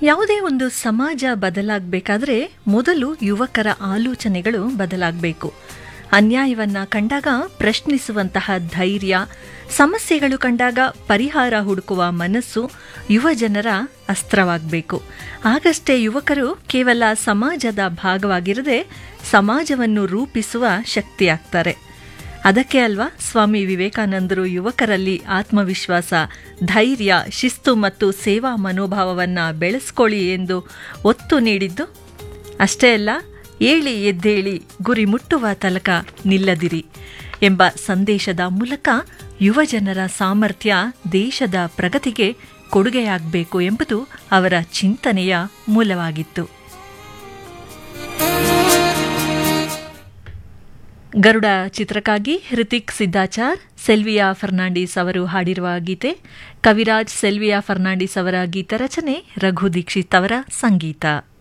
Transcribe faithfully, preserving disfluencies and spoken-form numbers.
ಯಾವುದೇ ಒಂದು ಸಮಾಜ ಬದಲಾಗಬೇಕಾದ್ರೆ ಮೊದಲು ಯುವಕರ ಆಲೋಚನೆಗಳು ಬದಲಾಗಬೇಕು. ಅನ್ಯಾಯವನ್ನ ಕಂಡಾಗ ಪ್ರಶ್ನಿಸುವಂತಹ ಧೈರ್ಯ, ಸಮಸ್ಯೆಗಳು ಕಂಡಾಗ ಪರಿಹಾರ ಹುಡುಕುವ ಮನಸ್ಸು ಯುವ ಜನರ ಅಸ್ತ್ರವಾಗಬೇಕು. ಆಗಷ್ಟೇ ಯುವಕರು ಕೇವಲ ಸಮಾಜದ ಭಾಗವಾಗಿರದೆ ಸಮಾಜವನ್ನು ರೂಪಿಸುವ ಶಕ್ತಿಯಾಗ್ತಾರೆ. ಅದಕ್ಕೆ ಅಲ್ವಾ ಸ್ವಾಮಿ ವಿವೇಕಾನಂದರು ಯುವಕರಲ್ಲಿ ಆತ್ಮವಿಶ್ವಾಸ, ಧೈರ್ಯ, ಶಿಸ್ತು ಮತ್ತು ಸೇವಾ ಮನೋಭಾವವನ್ನು ಬೆಳೆಸ್ಕೊಳ್ಳಿ ಎಂದು ಒತ್ತು ನೀಡಿದ್ದು. ಅಷ್ಟೇ ಅಲ್ಲ, ಏಳಿ ಎದ್ದೇಳಿ ಗುರಿ ಮುಟ್ಟುವ ತನಕ ನಿಲ್ಲದಿರಿ ಎಂಬ ಸಂದೇಶದ ಮೂಲಕ ಯುವಜನರ ಸಾಮರ್ಥ್ಯ ದೇಶದ ಪ್ರಗತಿಗೆ ಕೊಡುಗೆಯಾಗಬೇಕು ಎಂಬುದು ಅವರ ಚಿಂತನೆಯ ಮೂಲವಾಗಿತ್ತು. ಗರುಡ ಚಿತ್ರಕ್ಕಾಗಿ ಹೃತಿಕ್ ಸಿದ್ದಾಚಾರ್, ಸೆಲ್ವಿಯಾ ಫರ್ನಾಂಡಿಸ್ ಅವರು ಹಾಡಿರುವ ಗೀತೆ. ಕವಿರಾಜ್ ಸೆಲ್ವಿಯಾ ಫರ್ನಾಂಡಿಸ್ ಅವರ ಗೀತ ರಚನೆ, ರಘು ದೀಕ್ಷಿತ್ ಅವರ ಸಂಗೀತ.